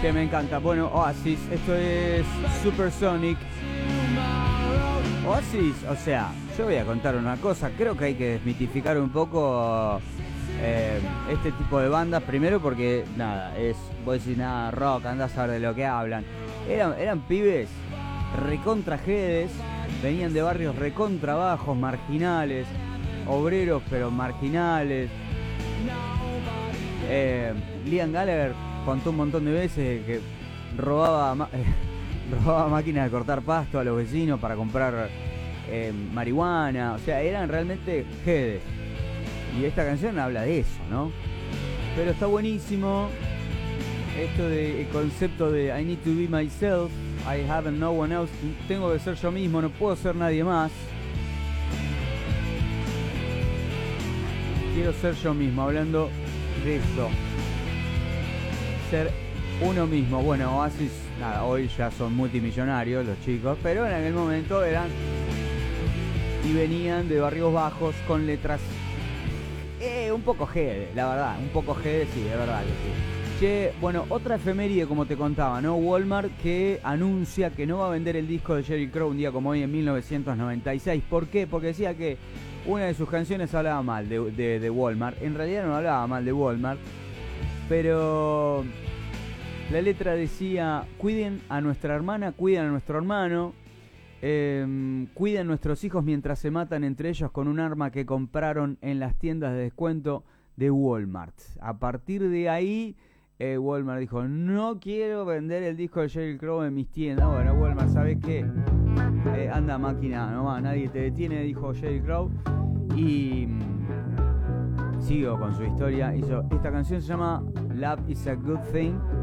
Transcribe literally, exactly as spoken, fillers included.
Que me encanta. Bueno, Oasis, esto es Supersonic. Oasis, o sea, yo voy a contar una cosa. Creo que hay que desmitificar un poco eh, este tipo de bandas. Primero porque, nada, es, vos decís, nada, rock, andás a ver de lo que hablan. Eran, eran pibes recontra jedes, venían de barrios recontra bajos, marginales, obreros pero marginales. Eh, Liam Gallagher contó un montón de veces que robaba, eh, robaba máquinas de cortar pasto a los vecinos para comprar eh, marihuana. O sea, eran realmente jedes. Y esta canción habla de eso, ¿no? Pero está buenísimo esto del concepto de I need to be myself, I have no one else. Tengo que ser yo mismo, no puedo ser nadie más. Quiero ser yo mismo, hablando de eso. Ser uno mismo. Bueno, Oasis, nada, hoy ya son multimillonarios los chicos, pero en aquel momento eran y venían de barrios bajos con letras eh, un poco G, la verdad, un poco G, sí, de verdad que sí. Che, bueno, otra efeméride como te contaba, ¿no? Walmart que anuncia que no va a vender el disco de Sheryl Crow un día como hoy en mil novecientos noventa y seis. ¿Por qué? Porque decía que una de sus canciones hablaba mal de, de, de Walmart. En realidad no hablaba mal de Walmart, pero la letra decía: cuiden a nuestra hermana, cuiden a nuestro hermano, eh, cuiden a nuestros hijos mientras se matan entre ellos con un arma que compraron en las tiendas de descuento de Walmart. A partir de ahí, eh, Walmart dijo: no quiero vender el disco de Sheryl Crow en mis tiendas. Bueno, Walmart, ¿sabes qué? Eh, anda máquina, nomás, nadie te detiene, dijo Sheryl Crow. Y sigo con su historia. Hizo, esta canción se llama Love is a Good Thing.